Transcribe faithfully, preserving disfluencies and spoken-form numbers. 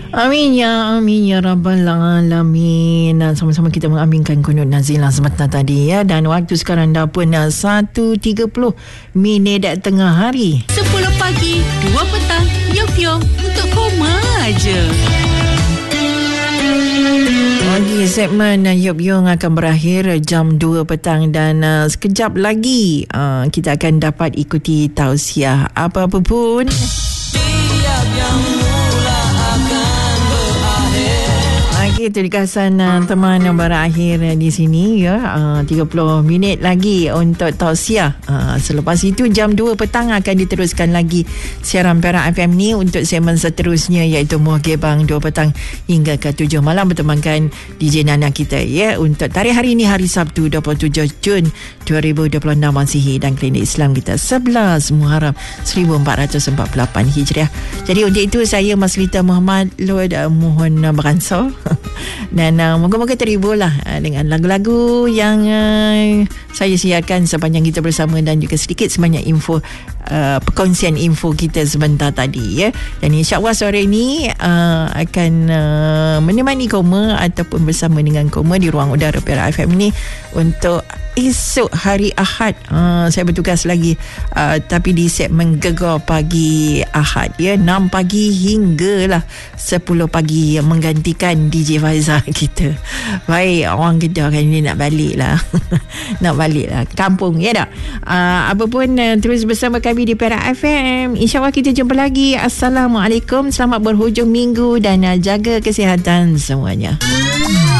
Amin ya amin ya rabbal alamin. Sama-sama kita mengaminkan kunut nazilah sebentar tadi ya. Dan waktu sekarang dah pun satu tiga puluh minit tengah hari. sepuluh pagi, dua petang, Yof-Yong untuk koma aja. Lagi segmen Yof-Yong akan berakhir jam dua petang dan uh, sekejap lagi uh, kita akan dapat ikuti tausiah apa-apa pun. Tiap yang mula akan berakhir. Okay, itu dikasan uh, teman yang berakhir uh, di sini ya. Uh, tiga puluh minit lagi untuk tausiah. Uh, selepas itu jam dua petang akan diteruskan lagi siaran Perak F M ni untuk segmen seterusnya iaitu Muhgebang dua petang hingga ke tujuh malam bertemankan D J Nana kita ya. Untuk tarikh hari ini hari Sabtu dua puluh tujuh Jun dua ribu dua puluh enam Masihi dan kalender Islam kita sebelas Muharram seribu empat ratus empat puluh lapan Hijriah. Jadi untuk itu saya Maslita Muhammad Lord uh, mohon uh, beransur dan uh, moga-moga terhiburlah uh, dengan lagu-lagu yang uh, saya siarkan sepanjang kita bersama dan juga sedikit sebanyak info uh, perkongsian info kita sebentar tadi ya. Dan insya-Allah sore ini uh, akan uh, menemani Koma ataupun bersama dengan Koma di ruang udara Perak F M ni untuk esok hari Ahad. Uh, saya bertugas lagi uh, tapi di segmen Gegar Pagi Ahad ya, enam pagi hinggalah sepuluh pagi menggantikan D J Faizal kita. Baik, orang Kedah kan ni nak balik lah. nak balik lah kampung ya tak? Uh, apa pun uh, terus bersama kami di Perak F M. InsyaAllah kita jumpa lagi. Assalamualaikum, selamat berhujung minggu dan uh, jaga kesihatan semuanya.